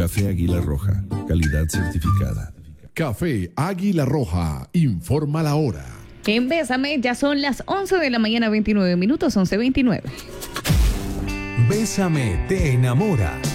Café Águila Roja, calidad certificada. Café Águila Roja, informa la hora. En Bésame ya son las 11 de la mañana, 29 minutos, 11:29. Bésame te enamora.